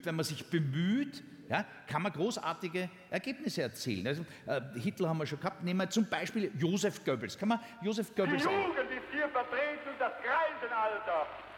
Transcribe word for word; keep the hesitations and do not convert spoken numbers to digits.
Wenn man sich bemüht, ja, kann man großartige Ergebnisse erzielen. Also, äh, Hitler haben wir schon gehabt. Nehmen wir zum Beispiel Joseph Goebbels. Kann man Joseph Goebbels... Die Jugend ist hier vertreten, das Greisenalter.